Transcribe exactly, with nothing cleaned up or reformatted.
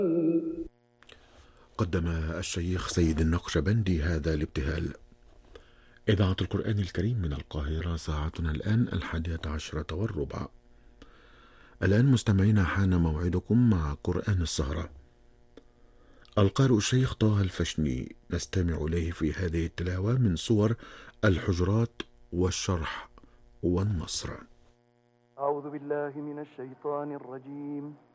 قدم الشيخ سيد النقشبندي هذا الابتهال. إذاعة القرآن الكريم من القاهرة، ساعتنا الآن الحادية عشرة والربع. الآن مستمعينا حان موعدكم مع قرآن السهرة. القارئ الشيخ طه الفشني نستمع إليه في هذه التلاوة من سور الحجرات والشرح والنصر. أعوذ بالله من الشيطان الرجيم.